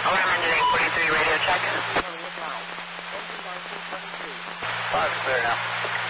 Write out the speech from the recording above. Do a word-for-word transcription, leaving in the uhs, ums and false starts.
Alarm ended eight forty-three, radio check. Five, clear now.